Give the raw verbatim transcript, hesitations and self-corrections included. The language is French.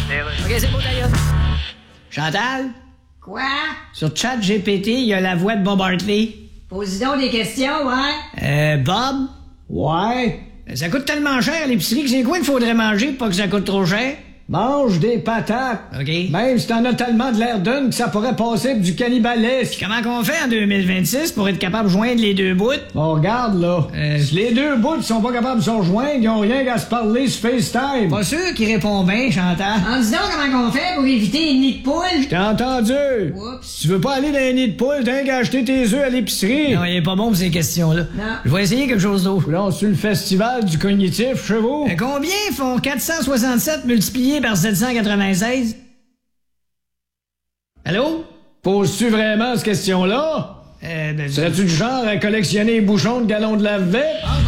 OK, c'est beau, d'ailleurs. Chantal? Quoi? Sur ChatGPT, il y a la voix de Bob Hartley. Pose donc des questions, ouais? Euh, Bob? Ouais? Ça coûte tellement cher à l'épicerie que c'est quoi qu'il faudrait manger pour pas que ça coûte trop cher? Mange des patates. OK. Même si t'en as tellement de l'air d'une que ça pourrait passer pour du cannibalisme. Comment qu'on fait en deux mille vingt-six pour être capable de joindre les deux bouts? On regarde, là. Euh, Si les deux bouts sont pas capables de se rejoindre, ils ont rien qu'à se parler sur FaceTime. Pas sûr qu'il répond bien, Chantal. En dis donc comment qu'on fait pour éviter une nid de poule? T'as entendu? Oups. Si tu veux pas aller dans un nid de poule, t'as qu'à acheter tes œufs à l'épicerie. Non, il est pas bon pour ces questions-là. Non. Je vais essayer quelque chose d'autre. Là, sur le festival du cognitif chez vous. Euh, combien font quatre cent soixante-sept multiplié par sept cent quatre-vingt-seize? Allô? Poses-tu vraiment cette question-là? Euh, ben, Serais-tu du genre à collectionner les bouchons de galons de lave-vaisselle?